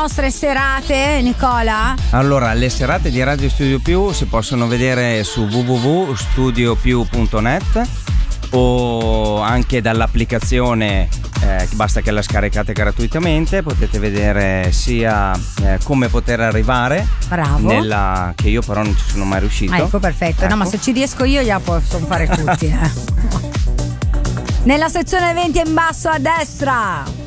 nostre serate, Nicola? Allora, le serate di Radio Studio Più si possono vedere su www.studiopiù.net o anche dall'applicazione, basta che la scaricate gratuitamente. Potete vedere sia come poter arrivare. Bravo. Che io però non ci sono mai riuscito. Ecco, perfetto. No, ma se ci riesco io gliela posso fare tutti. Nella sezione eventi in basso a destra.